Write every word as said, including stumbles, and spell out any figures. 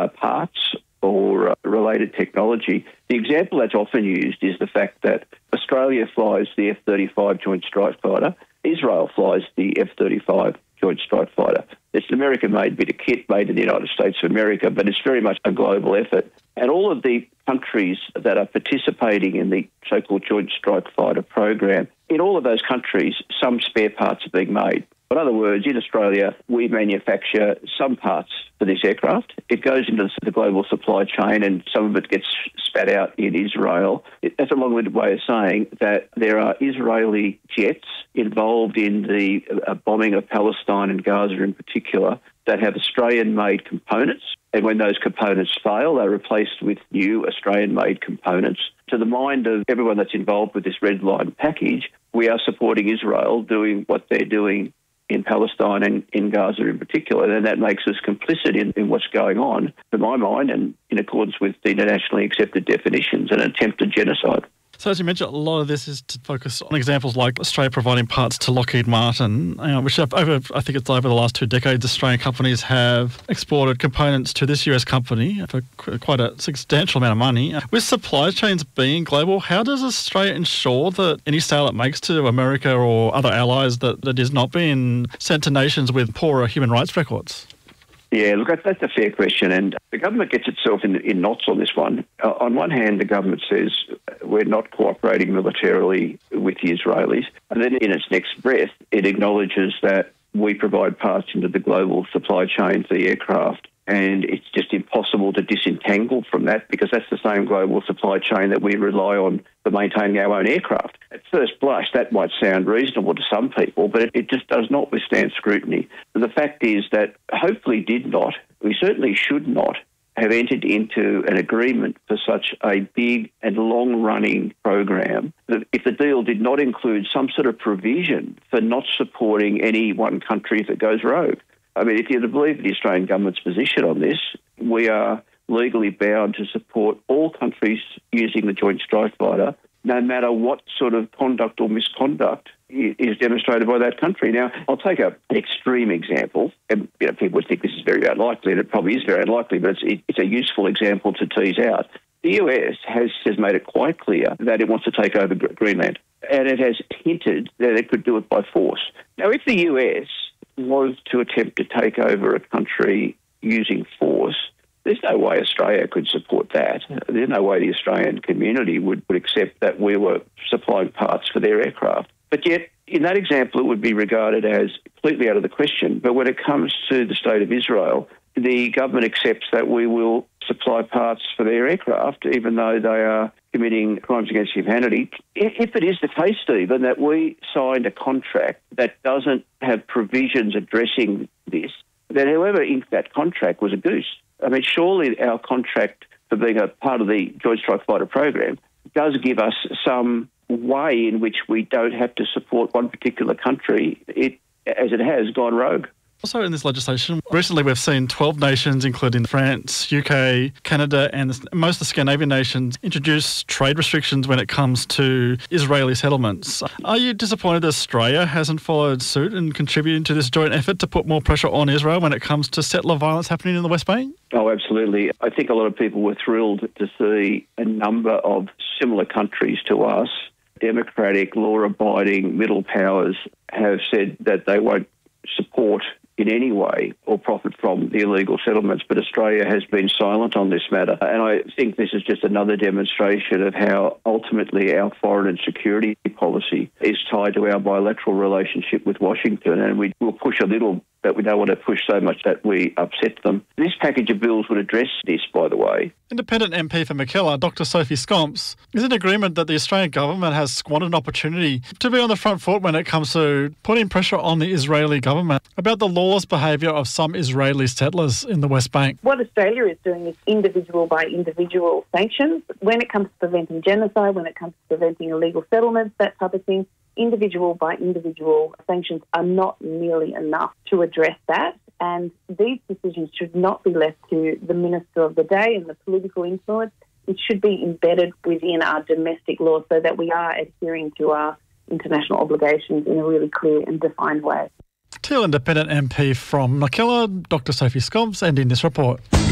uh, parts or uh, related technology. The example that's often used is the fact that Australia flies the F thirty-five Joint Strike Fighter, Israel flies the F thirty-five Joint Strike Fighter. It's an American-made bit of kit made in the United States of America, but it's very much a global effort. And all of the countries that are participating in the so-called Joint Strike Fighter program, in all of those countries, some spare parts are being made. In other words, in Australia, we manufacture some parts for this aircraft. It goes into the global supply chain and some of it gets spat out in Israel. That's a long-winded way of saying that there are Israeli jets involved in the uh, bombing of Palestine and Gaza in particular that have Australian-made components. And when those components fail, they're replaced with new Australian-made components. To the mind of everyone that's involved with this red line package, we are supporting Israel doing what they're doing in Palestine and in Gaza in particular, and that makes us complicit in, in what's going on, to my mind, and in accordance with the internationally accepted definitions, an attempted genocide. So as you mentioned, a lot of this is to focus on examples like Australia providing parts to Lockheed Martin, you know, which have over, I think it's over the last two decades, Australian companies have exported components to this U S company for quite a substantial amount of money. With supply chains being global, how does Australia ensure that any sale it makes to America or other allies that, that is not being sent to nations with poorer human rights records? Yeah, look, that's a fair question, and the government gets itself in, in knots on this one. Uh, on one hand, the government says we're not cooperating militarily with the Israelis, and then in its next breath, it acknowledges that we provide parts into the global supply chain for the aircraft, and it's just impossible to disentangle from that because that's the same global supply chain that we rely on for maintaining our own aircraft. At first blush, that might sound reasonable to some people, but it, it just does not withstand scrutiny. The fact is that hopefully did not, we certainly should not, have entered into an agreement for such a big and long-running program that if the deal did not include some sort of provision for not supporting any one country if it goes rogue. I mean, if you're to believe the Australian government's position on this, we are legally bound to support all countries using the Joint Strike Fighter, no matter what sort of conduct or misconduct is demonstrated by that country. Now, I'll take a, an extreme example, and you know, people would think this is very unlikely, and it probably is very unlikely, but it's, it, it's a useful example to tease out. The U S has, has made it quite clear that it wants to take over Greenland, and it has hinted that it could do it by force. Now, if the U S was to attempt to take over a country using force, there's no way Australia could support that. There's no way the Australian community would, would accept that we were supplying parts for their aircraft. But yet, in that example, it would be regarded as completely out of the question. But when it comes to the state of Israel, the government accepts that we will supply parts for their aircraft, even though they are committing crimes against humanity. If it is the case, Stephen, that we signed a contract that doesn't have provisions addressing this, then whoever inked that contract was a goose. I mean, surely our contract for being a part of the Joint Strike Fighter program does give us some way in which we don't have to support one particular country, it, as it has gone rogue. Also in this legislation, recently we've seen twelve nations, including France, U K, Canada and the, most of the Scandinavian nations, introduce trade restrictions when it comes to Israeli settlements. Are you disappointed that Australia hasn't followed suit and contributed to this joint effort to put more pressure on Israel when it comes to settler violence happening in the West Bank? Oh, absolutely. I think a lot of people were thrilled to see a number of similar countries to us, democratic, law-abiding middle powers, have said that they won't support in any way or profit from the illegal settlements, but Australia has been silent on this matter. And I think this is just another demonstration of how ultimately our foreign and security policy is tied to our bilateral relationship with Washington, and we will push a little, but we don't want to push so much that we upset them. This package of bills would address this, by the way. Independent M P for Mackellar, Doctor Sophie Scomps, is in agreement that the Australian government has squandered an opportunity to be on the front foot when it comes to putting pressure on the Israeli government about the lawless behaviour of some Israeli settlers in the West Bank. What Australia is doing is individual by individual sanctions. When it comes to preventing genocide, when it comes to preventing illegal settlements, that type of thing, individual by individual sanctions are not nearly enough to address that. And these decisions should not be left to the minister of the day and the political influence. It should be embedded within our domestic law so that we are adhering to our international obligations in a really clear and defined way. Teal Independent M P from Mackellar, Doctor Sophie Scomps, ending this report.